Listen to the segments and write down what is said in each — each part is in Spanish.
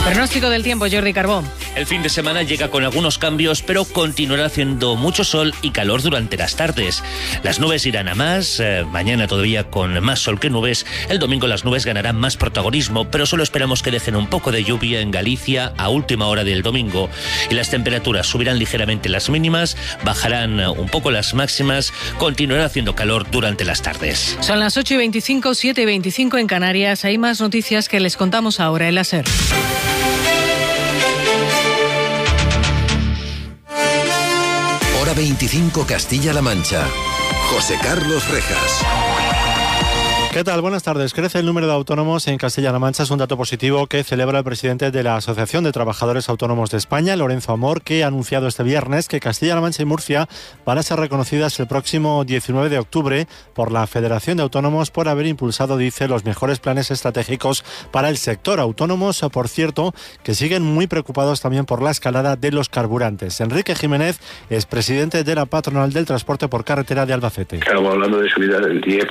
Pronóstico del tiempo, Jordi Carbó. El fin de semana llega con algunos cambios, pero continuará haciendo mucho sol y calor durante las tardes. Las nubes irán a más, mañana todavía con más sol que nubes. El domingo las nubes ganarán más protagonismo, pero solo esperamos que dejen un poco de lluvia en Galicia a última hora del domingo. Y las temperaturas subirán ligeramente las mínimas, bajarán un poco las máximas, continuará haciendo calor durante las tardes. Son las 8:25, 7:25 en Canarias. Hay más noticias que les contamos ahora en la SER. Hora 25 Castilla-La Mancha. José Carlos Rejas. ¿Qué tal? Buenas tardes. Crece el número de autónomos en Castilla-La Mancha. Es un dato positivo que celebra el presidente de la Asociación de Trabajadores Autónomos de España, Lorenzo Amor, que ha anunciado este viernes que Castilla-La Mancha y Murcia van a ser reconocidas el próximo 19 de octubre por la Federación de Autónomos por haber impulsado, dice, los mejores planes estratégicos para el sector. Autónomos, por cierto, que siguen muy preocupados también por la escalada de los carburantes. Enrique Jiménez es presidente de la patronal del transporte por carretera de Albacete. Estamos hablando de subida del 10%,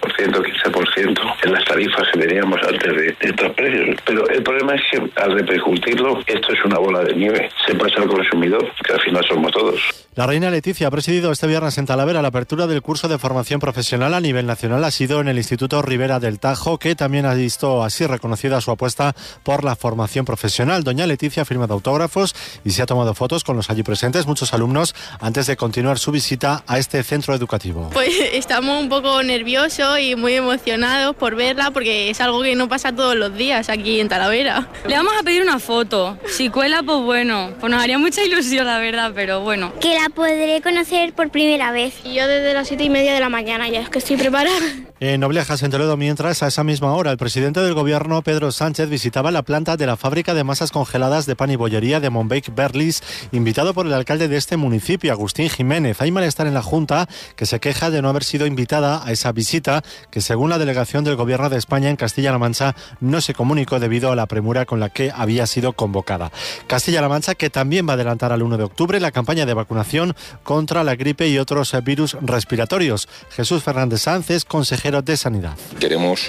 15%. En las tarifas que teníamos antes de estos precios. Pero el problema es que al repercutirlo, esto es una bola de nieve. Se pasa al consumidor, que al final somos todos. La reina Leticia ha presidido este viernes en Talavera la apertura del curso de formación profesional a nivel nacional. Ha sido en el Instituto Ribera del Tajo, que también ha visto así reconocida su apuesta por la formación profesional. Doña Leticia ha firmado autógrafos y se ha tomado fotos con los allí presentes, muchos alumnos, antes de continuar su visita a este centro educativo. Pues estamos un poco nerviosos y muy emocionados por verla, porque es algo que no pasa todos los días aquí en Talavera. Le vamos a pedir una foto. Si cuela, pues bueno, pues nos haría mucha ilusión, la verdad, pero bueno. Que la podré conocer por primera vez. Y yo desde las 7:30 de la mañana, ya es que estoy preparada. En Noblejas, en Toledo, mientras, a esa misma hora, el presidente del gobierno, Pedro Sánchez, visitaba la planta de la fábrica de masas congeladas de pan y bollería de Montbake Berlis, invitado por el alcalde de este municipio, Agustín Jiménez. Hay malestar en la Junta, que se queja de no haber sido invitada a esa visita, que según la delegación del Gobierno de España en Castilla-La Mancha no se comunicó debido a la premura con la que había sido convocada. Castilla-La Mancha, que también va a adelantar al 1 de octubre la campaña de vacunación contra la gripe y otros virus respiratorios. Jesús Fernández Sanz es consejero de Sanidad. Queremos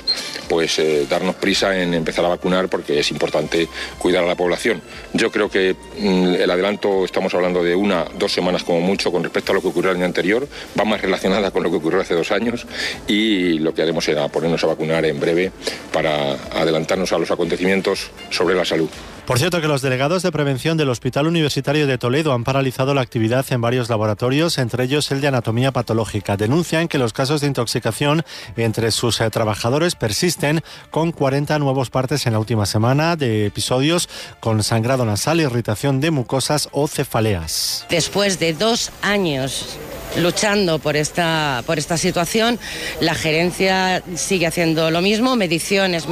darnos prisa en empezar a vacunar porque es importante cuidar a la población. Yo creo que el adelanto, estamos hablando de 1-2 semanas como mucho con respecto a lo que ocurrió el año anterior, va más relacionada con lo que ocurrió hace 2 años y lo que haremos será ponernos a vacunar en breve para adelantarnos a los acontecimientos sobre la salud. Por cierto, que los delegados de prevención del Hospital Universitario de Toledo han paralizado la actividad en varios laboratorios, entre ellos el de anatomía patológica. Denuncian que los casos de intoxicación entre sus trabajadores persisten, con 40 nuevos partes en la última semana de episodios con sangrado nasal, irritación de mucosas o cefaleas. Después de 2 años luchando por esta situación, la gerencia sigue haciendo lo mismo, mediciones,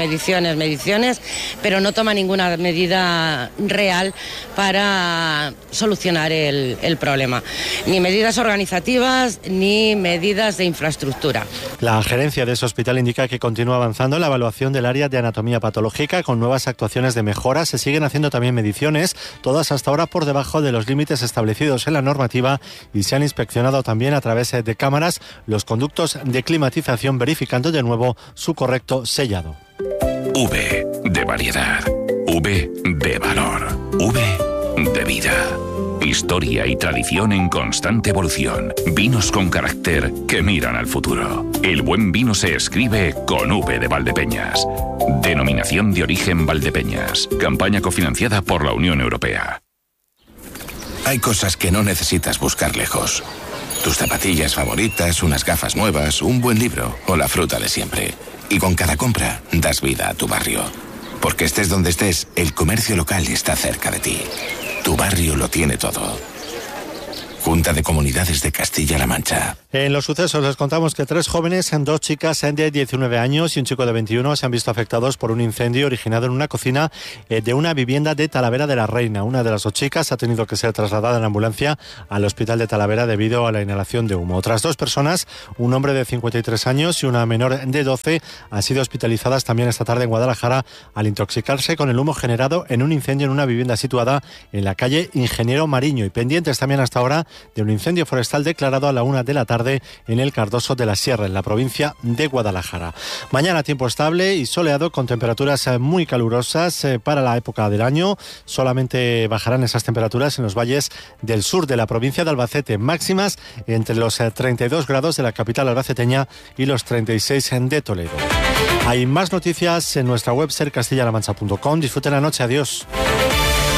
pero no toma ninguna medida real para solucionar el problema. Ni medidas organizativas, ni medidas de infraestructura. La gerencia de ese hospital indica que continúa avanzando en la evaluación del área de anatomía patológica con nuevas actuaciones de mejora. Se siguen haciendo también mediciones, todas hasta ahora por debajo de los límites establecidos en la normativa, y se han inspeccionado también a través de cámaras los conductos de climatización, verificando de nuevo su correcto sellado. V de variedad, V de valor, V de vida. Historia y tradición en constante evolución. Vinos con carácter que miran al futuro. El buen vino se escribe con V de Valdepeñas. Denominación de origen Valdepeñas. Campaña cofinanciada por la Unión Europea. Hay cosas que no necesitas buscar lejos. Tus zapatillas favoritas, unas gafas nuevas, un buen libro o la fruta de siempre. Y con cada compra das vida a tu barrio. Porque estés donde estés, el comercio local está cerca de ti. Tu barrio lo tiene todo. Junta de Comunidades de Castilla-La Mancha. En los sucesos les contamos que 3 jóvenes, 2 chicas de 19 años y un chico de 21 se han visto afectados por un incendio originado en una cocina de una vivienda de Talavera de la Reina. Una de las 2 chicas ha tenido que ser trasladada en ambulancia al hospital de Talavera debido a la inhalación de humo. Otras 2 personas, un hombre de 53 años y una menor de 12, han sido hospitalizadas también esta tarde en Guadalajara al intoxicarse con el humo generado en un incendio en una vivienda situada en la calle Ingeniero Mariño. Y pendientes también hasta ahora de un incendio forestal declarado a la 1 de la tarde en el Cardoso de la Sierra, en la provincia de Guadalajara. Mañana tiempo estable y soleado con temperaturas muy calurosas para la época del año. Solamente bajarán esas temperaturas en los valles del sur de la provincia de Albacete, máximas entre los 32 grados de la capital albaceteña y los 36 de Toledo. Hay más noticias en nuestra web sercastillalamancha.com. Disfruten la noche. Adiós.